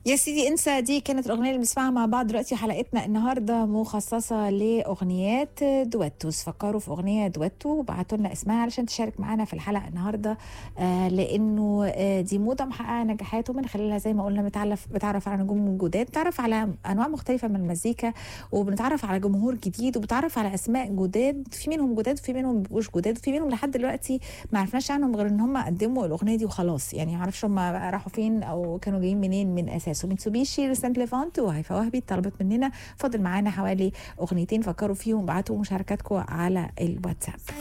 يا سيدي انسى، دي كانت الأغنية اللي بنسمعها مع بعض دلوقتي. حلقتنا النهاردة مخصصة لأغنيات دويتوز. فكروا في أغنية دويتو وبعتوا لنا اسمها علشان تشارك معانا في الحلقة النهاردة. لأنه دي موضة محققة نجاحات، ومن خلالها زي ما قلنا بتعرف على نجوم جداد، بتعرف على أنواع مختلفة من المزيكا، وبنتعرف على جمهور جديد، وبتعرف على أسماء جداد. في منهم جداد وفي منهم مبقوش جداد، وفي منهم لحد دلوقتي ما عرفناش عنهم غير ان هم قدموا الأغنية دي وخلاص. يعني ما عرفش هم راحوا فين أو كانوا جايين منين من أساس. وميتسوبيشي ريسنت ليفانت وهيفا وهبي طلبت مننا. فاضل معانا حوالي أغنيتين، فكروا فيهم، بعتوا مشاركاتكم على الواتساب.